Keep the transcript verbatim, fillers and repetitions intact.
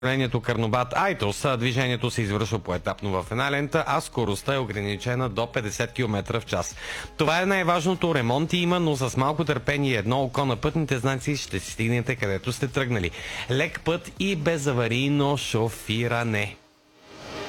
направлението Карнобат-Айтос движението се извършва поетапно в една лента, а скоростта е ограничена до петдесет километра в час. Това е най-важното. Ремонти има, но с малко търпение и едно око на пътните знаци ще стигнете където сте тръгнали. Лек път и безаварийно шофиране.